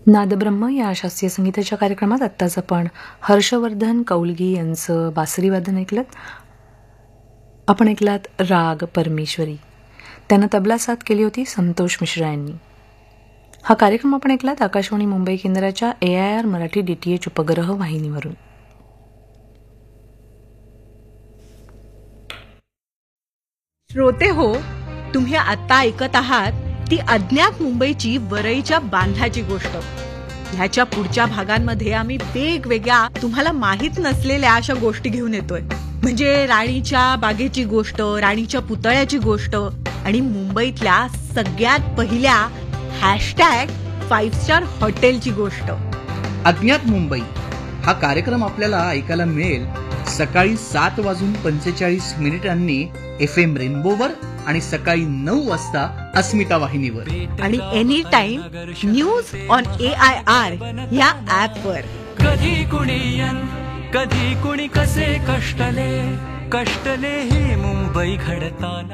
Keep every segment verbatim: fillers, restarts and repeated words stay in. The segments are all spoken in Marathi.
नादब्रह्म या शास्त्रीय संगीताच्या कार्यक्रमात आत्ताच आपण हर्षवर्धन कौलगी यांचं बासरी वादन ऐकलं. आपण ऐकलात राग परमेश्वरी. त्यांना तबला साथ केली होती संतोष मिश्रा यांनी. हा कार्यक्रम आपण ऐकलात आकाशवाणी मुंबई केंद्राच्या ए I R Marathi D T H उपग्रह वाहिनीवरून. श्रोते हो, तुम्ही आता ऐकत आहात ती अज्ञात मुंबईची वरईच्या बांधाची गोष्ट. ह्याच्या पुढच्या भागांमध्ये आम्ही वेगवेगळ्या तुम्हाला माहित नसलेल्या अशा गोष्टी घेऊन येतोय. म्हणजे राणीच्या बागेची गोष्ट, राणीच्या पुतळ्याची गोष्ट आणि मुंबईतल्या सगळ्यात पहिल्या हॅशटॅग फाईव्ह स्टार हॉटेलची गोष्ट. अज्ञात मुंबई हा कार्यक्रम आपल्याला ऐकायला मिळेल सकाळी सात वाजून पंचेचाळीस मिनिटांनी एफ एम रेनबोवर आणि सकाळी नऊ वाजता अस्मिता वाहिनीवर आणि any time news on A I R या ऍप वर. कधी कुणी यन कधी कुणी कसे कष्टले कष्टले ही मुंबई घडताना.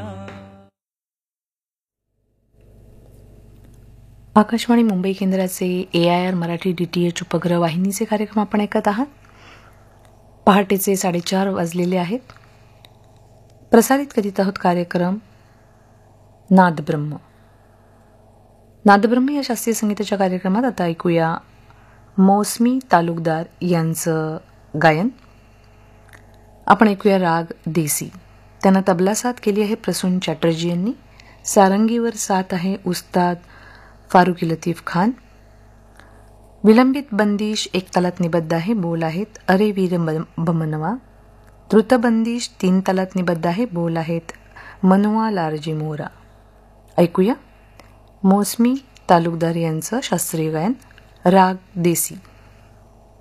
आकाशवाणी मुंबई केंद्राचे ए I R Marathi D T H उपग्रह वाहिनीचे कार्यक्रम आपण ऐकत आहात. पहाटेचे साडेचार वाजलेले आहेत. प्रसारित करीत आहोत कार्यक्रम नादब्रह्म. नादब्रह्म या शास्त्रीय संगीताच्या कार्यक्रमात आता ऐकूया मौसमी तालुकदार यांचं गायन. आपण ऐकूया राग देसी. त्यांना तबला साथ केली आहे प्रसून चॅटर्जी यांनी. सारंगीवर साथ आहे उस्ताद फारुकी लतीफ खान. विलंबित बंदिश एक तालात निबद्ध आहे, बोल आहेत अरे वीर बमनवा. द्रुत बंदिश तीन तालात निबद्ध आहे, बोल आहेत मनवा लारजी मोरा. ऐकूया मौसमी तालुकदार यांचं शास्त्रीय गायन राग देसी.